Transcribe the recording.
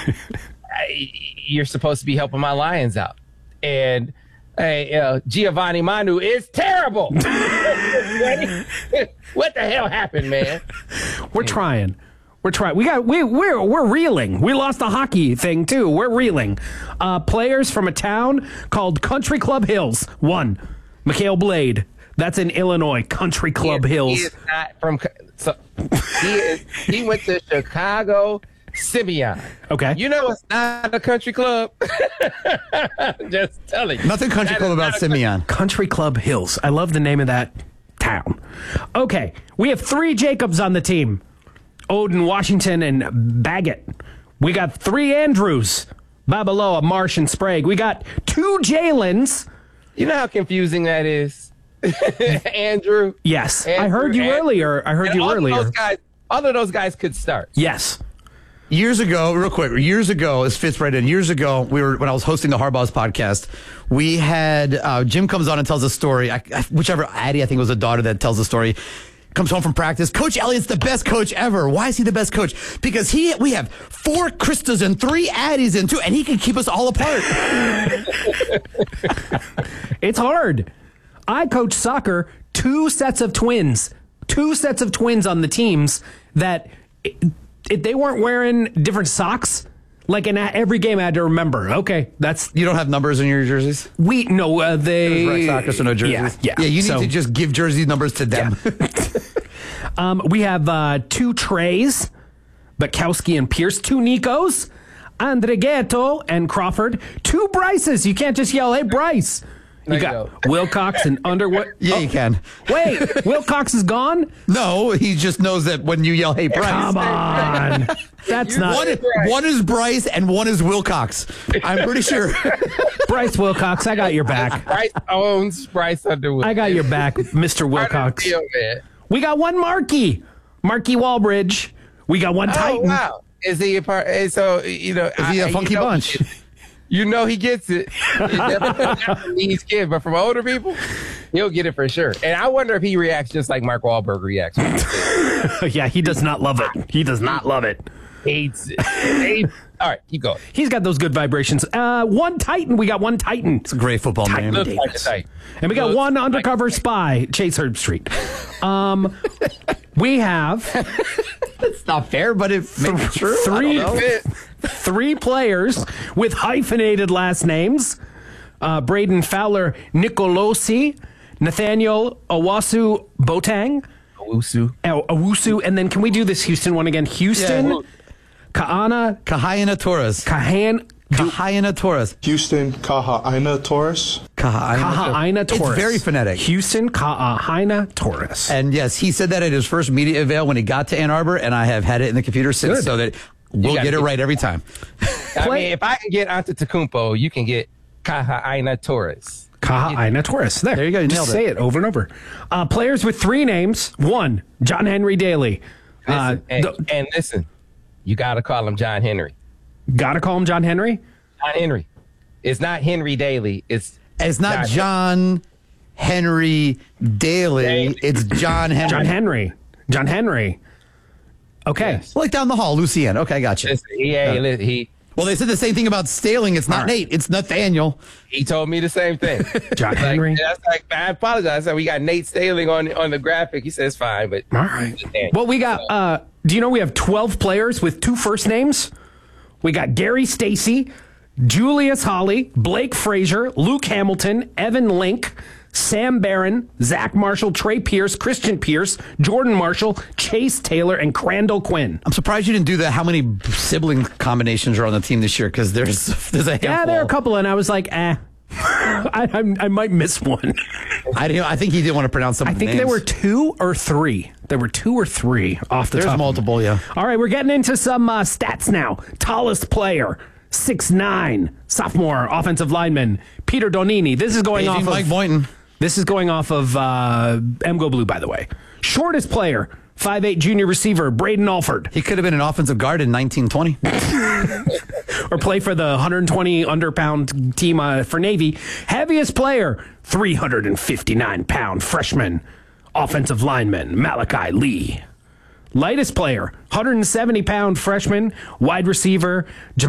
you're supposed to be helping my Lions out. And Giovanni Manu is terrible. What the hell happened, man? We're trying. We're reeling. We lost the hockey thing too. We're reeling. Players from a town called Country Club Hills. 1, Mikhail Blade. That's in Illinois. Country Club Hills. He is not from. So he went to Chicago Simeon. Okay. You know it's not a country club. Just telling you. Nothing country club about Simeon. Country Club Hills. I love the name of that town. Okay. We have 3 Jacobs on the team. Odin, Washington, and Baggett. We got 3 Andrews. Babaloa, Marsh, and Sprague. We got 2 Jalens. You know how confusing that is? Andrew. Yes. Andrew, I heard you earlier. All of those guys could start. Yes. Years ago, real quick, this fits right in. Years ago, when I was hosting the Harbaugh's podcast, we had Jim comes on and tells a story. Whichever Addie, I think it was a daughter that tells the story, comes home from practice. Coach Elliott's the best coach ever. Why is he the best coach? Because we have 4 Kristas and 3 Addies and 2, and he can keep us all apart. It's hard. I coach soccer, 2 sets of twins. 2 sets of twins on the teams that if they weren't wearing different socks, like in every game I had to remember, okay, that's... You don't have numbers in your jerseys? They... Red Sox, so no jerseys? Yeah, you need to just give jersey numbers to them. Yeah. We have 2 Treys, Bukowski and Pierce, 2 Nikos, Andrighetto and Crawford, 2 Bryces. You can't just yell, hey, Bryce. You got Wilcox and Underwood. Yeah, you can. Wait, Wilcox is gone? No, he just knows that when you yell, hey, Bryce. Come on. That's not... One is Bryce and one is Wilcox. I'm pretty sure. Bryce Wilcox, I got your back. Bryce owns Bryce Underwood. I got your back, Mr. Wilcox. We got 1 Markey Walbridge. We got 1 Titan. Wow. Is he a part? So, is he a funky bunch? You know he gets it. Not from these kids, but from older people, he'll get it for sure. And I wonder if he reacts just like Mark Wahlberg reacts. Yeah, he does not love it. He does not love it. Hates it. All right, keep going. He's got those good vibrations. 1 Titan. We got 1 Titan. It's a great football name. Looks like a Titan. And we got 1 undercover spy, Chase Herbstreit. We have... It's not fair, but it may be true. 3 players with hyphenated last names. Braden Fowler Nicolosi, Nathaniel Owusu Boateng. Owusu. And then can we do this Houston one again? Houston, Kahina Torres. Kahina Torres. Houston Kahina Torres. Kahina Torres. It's very phonetic. Houston Kahina Torres. And yes, he said that at his first media avail when he got to Ann Arbor, and I have had it in the computer since, Good. so that we'll get it right every time. I mean, if I can get Antetokounmpo, you can get Kahina Torres. Kahina Torres. There you go. You Just say it over and over. Players with 3 names. 1, John Henry Daly. Listen, you got to call him John Henry. Got to call him John Henry? John Henry. It's not Henry Daly. It's not John Henry Daly. It's John Henry. John Henry. Okay. Yes. Like down the hall, Lucien. Okay, I got you. Well, they said the same thing about Staling. It's not Nate. It's Nathaniel. He told me the same thing. John Henry. I apologize. I said, we got Nate Staling on the graphic. He says fine, but all right. Well, we got. Do you know we have 12 players with 2 first names? We got Gary Stacy, Julius Holly, Blake Frazier, Luke Hamilton, Evan Link, Sam Barron, Zach Marshall, Trey Pierce, Christian Pierce, Jordan Marshall, Chase Taylor, and Crandall Quinn. I'm surprised you didn't do that. How many sibling combinations are on the team this year? Because there's a handful. Yeah, there are a couple, and I was like, I might miss one. I think he didn't want to pronounce some. I think names. there were 2 or 3. There were 2 or 3 off the top. There's multiple, yeah. All right, we're getting into some stats now. Tallest player, 6'9", sophomore offensive lineman, Peter Donini. This is going off of Mike Boynton. This is going off of MGO Blue, by the way. Shortest player, 5'8" junior receiver, Braden Alford. He could have been an offensive guard in 1920. Or play for the 120 underpound team for Navy. Heaviest player, 359-pound freshman offensive lineman, Malachi Lee. Lightest player, 170-pound freshman wide receiver,